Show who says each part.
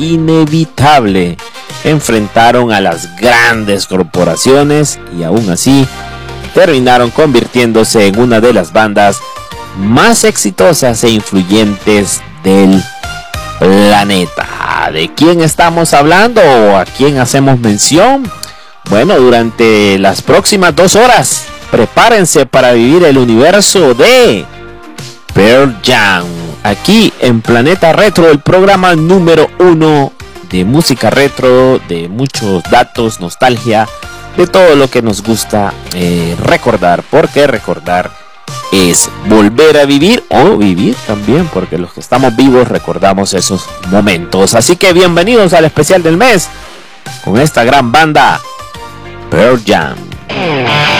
Speaker 1: inevitable. Enfrentaron a las grandes corporaciones y aún así terminaron convirtiéndose en una de las bandas más exitosas e influyentes del planeta. ¿De quién estamos hablando o a quién hacemos mención? Bueno, durante las próximas 2 horas, prepárense para vivir el universo de Pearl Jam. Aquí en Planeta Retro, el programa número 1 de música retro, de muchos datos, nostalgia, de todo lo que nos gusta recordar, porque recordar es volver a vivir o vivir también, porque los que estamos vivos recordamos esos momentos. Así que bienvenidos al especial del mes con esta gran banda Pearl Jam.